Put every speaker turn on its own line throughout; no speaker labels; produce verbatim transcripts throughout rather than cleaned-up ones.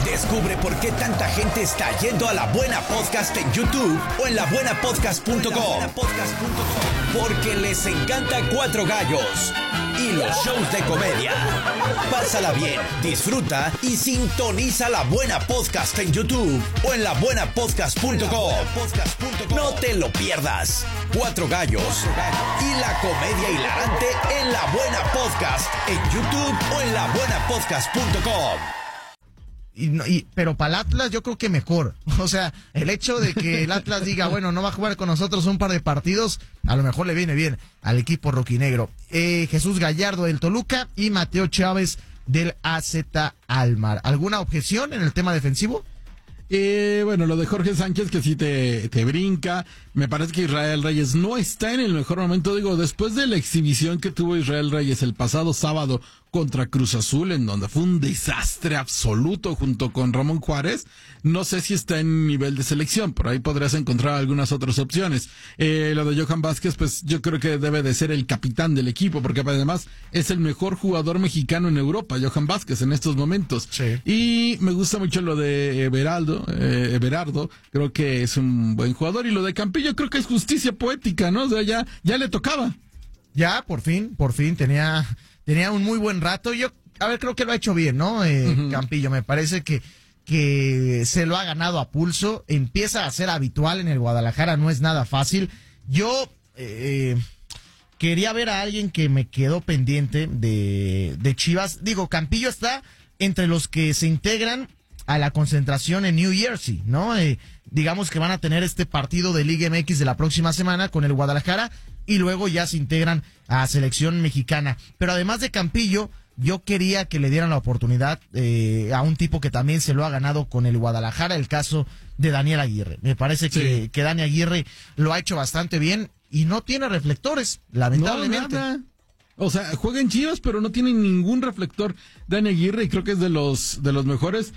Descubre por qué tanta gente está yendo a La Buena Podcast en YouTube o en la buena podcast punto com. Porque les encanta Cuatro Gallos y los shows de comedia. Pásala bien, disfruta y sintoniza La Buena Podcast en YouTube o en la buena podcast punto com. No te lo pierdas. Cuatro Gallos y la comedia hilarante en La Buena Podcast en YouTube o en la buena podcast punto com.
Y, y, pero para el Atlas yo creo que mejor. O sea, el hecho de que el Atlas diga, bueno, no va a jugar con nosotros un par de partidos, a lo mejor le viene bien al equipo rojinegro. Eh, Jesús Gallardo del Toluca y Mateo Chávez del A Z Almar. ¿Alguna objeción en el tema defensivo?
Eh, bueno, lo de Jorge Sánchez que sí te, te brinca. Me parece que Israel Reyes no está en el mejor momento. Digo, después de la exhibición que tuvo Israel Reyes el pasado sábado contra Cruz Azul, en donde fue un desastre absoluto junto con Ramón Juárez, no sé si está en nivel de selección. Por ahí podrías encontrar algunas otras opciones. Eh, lo de Johan Vázquez, pues yo creo que debe de ser el capitán del equipo, porque además es el mejor jugador mexicano en Europa, Johan Vázquez, en estos momentos.
Sí.
Y me gusta mucho lo de Everaldo, eh, Everardo, creo que es un buen jugador. Y lo de Campillo creo que es justicia poética, ¿no? O sea, ya, ya le tocaba.
Ya, por fin, por fin, tenía, tenía un muy buen rato. Yo, a ver, creo que lo ha hecho bien, ¿no? Eh, uh-huh. Campillo, me parece que, que se lo ha ganado a pulso, empieza a ser habitual en el Guadalajara, no es nada fácil. Yo, eh, quería ver a alguien que me quedó pendiente de, de Chivas. Digo, Campillo está entre los que se integran a la concentración en New Jersey, ¿no? Eh, digamos que van a tener este partido de Liga M X de la próxima semana con el Guadalajara y luego ya se integran a selección mexicana. Pero además de Campillo, yo quería que le dieran la oportunidad eh, a un tipo que también se lo ha ganado con el Guadalajara, el caso de Daniel Aguirre. Me parece que, sí. que Dani Aguirre lo ha hecho bastante bien y no tiene reflectores, lamentablemente.
No, nada. O sea, juega en Chivas, pero no tiene ningún reflector Dani Aguirre y creo que es de los de los mejores.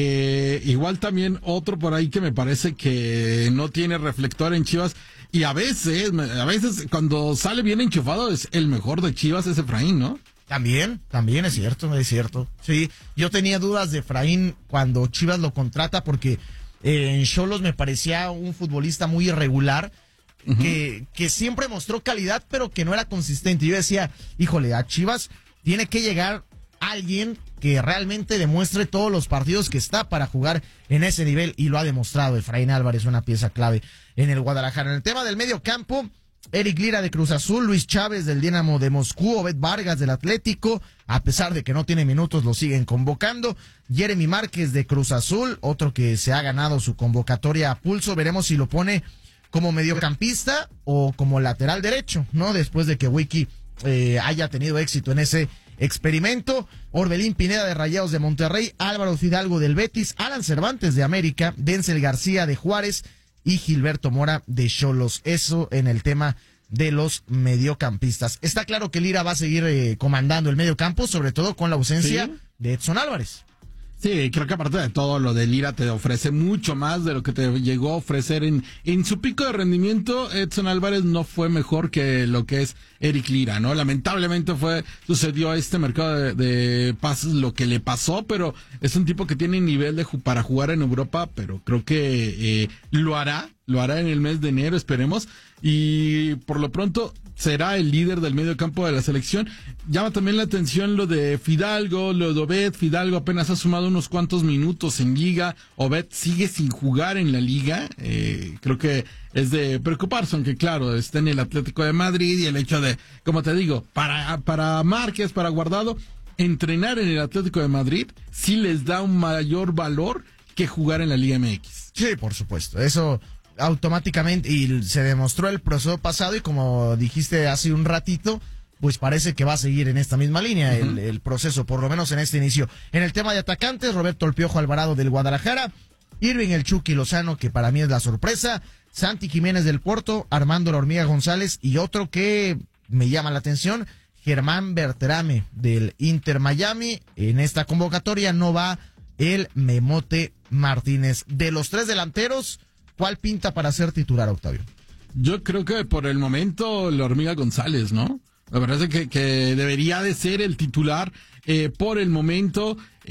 Eh, igual también otro por ahí que me parece que no tiene reflector en Chivas y a veces, a veces cuando sale bien enchufado es el mejor de Chivas, es Efraín, ¿no?
También, también es cierto, es cierto. Sí, yo tenía dudas de Efraín cuando Chivas lo contrata porque eh, en Xolos me parecía un futbolista muy irregular. Uh-huh. que, que siempre mostró calidad, pero que no era consistente. Yo decía, híjole, a Chivas tiene que llegar alguien que realmente demuestre todos los partidos que está para jugar en ese nivel, y lo ha demostrado. Efraín Álvarez, una pieza clave en el Guadalajara. En el tema del medio campo, Eric Lira de Cruz Azul, Luis Chávez del Dinamo de Moscú, Obed Vargas del Atlético, a pesar de que no tiene minutos, lo siguen convocando. Jeremy Márquez de Cruz Azul, otro que se ha ganado su convocatoria a pulso. Veremos si lo pone como mediocampista o como lateral derecho, ¿no? Después de que Wiki eh, haya tenido éxito en ese experimento. Orbelín Pineda de Rayados de Monterrey, Álvaro Fidalgo del Betis, Alan Cervantes de América, Denzel García de Juárez y Gilberto Mora de Xolos. Eso en el tema de los mediocampistas. Está claro que Lira va a seguir eh, comandando el mediocampo, sobre todo con la ausencia ¿Sí? de Edson Álvarez.
Sí, creo que aparte de todo lo de Lira te ofrece mucho más de lo que te llegó a ofrecer en, en su pico de rendimiento. Edson Álvarez no fue mejor que lo que es Eric Lira, ¿no? Lamentablemente fue, sucedió a este mercado de, de pases lo que le pasó, pero es un tipo que tiene nivel de para jugar en Europa, pero creo que eh, lo hará, lo hará en el mes de enero, esperemos, y por lo pronto será el líder del medio campo de la selección. Llama también la atención lo de Fidalgo, lo de Obed. Fidalgo apenas ha sumado unos cuantos minutos en liga. Obed sigue sin jugar en la liga. Eh, creo que es de preocuparse, aunque claro, está en el Atlético de Madrid y el hecho de, como te digo, para, para Márquez, para Guardado, entrenar en el Atlético de Madrid sí les da un mayor valor que jugar en la Liga M X.
Sí, por supuesto. Eso automáticamente, y se demostró el proceso pasado, y como dijiste hace un ratito, pues parece que va a seguir en esta misma línea uh-huh. el, el proceso, por lo menos en este inicio. En el tema de atacantes, Roberto El Piojo Alvarado del Guadalajara, Irving El Chucky Lozano, que para mí es la sorpresa, Santi Jiménez del Porto, Armando La Hormiga González, y otro que me llama la atención, Germán Berterame del Inter Miami. En esta convocatoria no va el Memote Martínez. De los tres delanteros, ¿cuál pinta para ser titular, Octavio?
Yo creo que por el momento La Hormiga González, ¿no? Me parece que, que debería de ser el titular eh, por el momento.